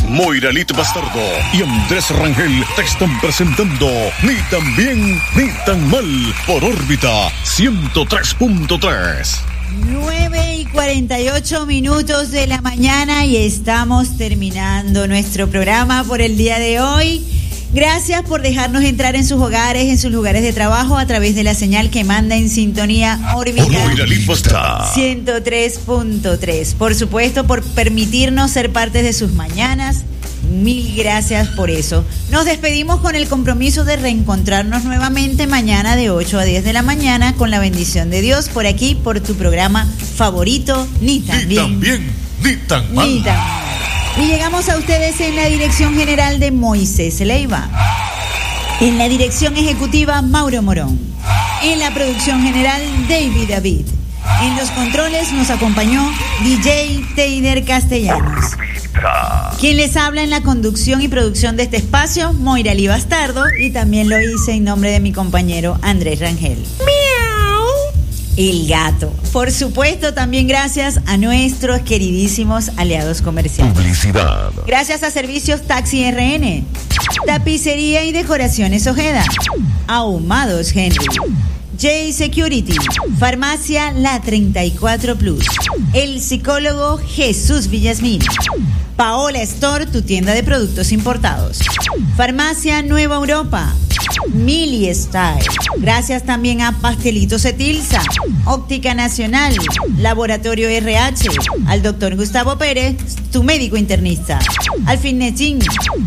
Moiralit Bastardo y Andrés Rangel te están presentando Ni tan bien ni tan mal por órbita 103.3. 9:48 de la mañana y estamos terminando nuestro programa por el día de hoy. Gracias por dejarnos entrar en sus hogares, en sus lugares de trabajo a través de la señal que manda en sintonía Órbita 103.3. Por supuesto, por permitirnos ser parte de sus mañanas. Mil gracias por eso. Nos despedimos con el compromiso de reencontrarnos nuevamente mañana de 8 a 10 de la mañana con la bendición de Dios por aquí, por tu programa favorito, Ni tan bien, ni tan mal. Ni tan mal. Y llegamos a ustedes en la dirección general de Moisés Leiva. En la dirección ejecutiva, Mauro Morón. En la producción general, David. En los controles nos acompañó DJ Teiner Castellanos. Quien les habla en la conducción y producción de este espacio, Moiralit Bastardo, y también lo hice en nombre de mi compañero Andrés Rangel. ¡Miau! El gato. Por supuesto, también gracias a nuestros queridísimos aliados comerciales. Publicidad. Gracias a Servicios Taxi RN, Tapicería y Decoraciones Ojeda, Ahumados Henry, J Security, Farmacia La 34 Plus, el psicólogo Jesús Villasmín, Paola Store, tu tienda de productos importados, Farmacia Nueva Europa, Mili Style. Gracias también a Pastelitos Etilsa, Óptica Nacional, Laboratorio RH, al doctor Gustavo Pérez, tu médico internista, al Fitnessing,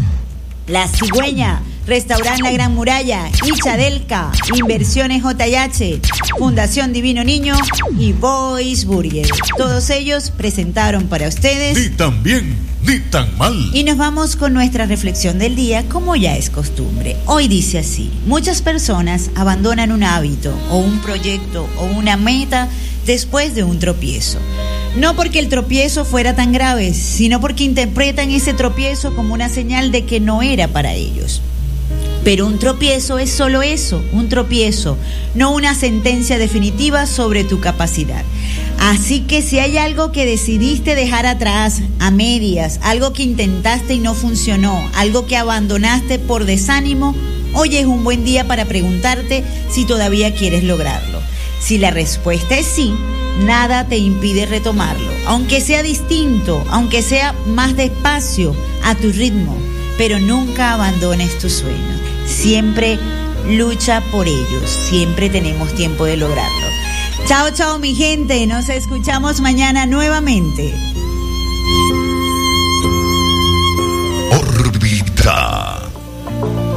La Cigüeña, Restaurante La Gran Muralla, Ichadelca, Inversiones JH, Fundación Divino Niño y Boys Burger. Todos ellos presentaron para ustedes Ni tan bien ni tan mal. Y nos vamos con nuestra reflexión del día, como ya es costumbre. Hoy dice así: muchas personas abandonan un hábito o un proyecto o una meta después de un tropiezo. No porque el tropiezo fuera tan grave, sino porque interpretan ese tropiezo como una señal de que no era para ellos. Pero un tropiezo es solo eso, un tropiezo, no una sentencia definitiva sobre tu capacidad. Así que si hay algo que decidiste dejar atrás, a medias, algo que intentaste y no funcionó, algo que abandonaste por desánimo, hoy es un buen día para preguntarte si todavía quieres lograrlo. Si la respuesta es sí, nada te impide retomarlo, aunque sea distinto, aunque sea más despacio, a tu ritmo, pero nunca abandones tus sueños. Siempre lucha por ellos, siempre tenemos tiempo de lograrlo. Chao, chao mi gente, nos escuchamos mañana nuevamente.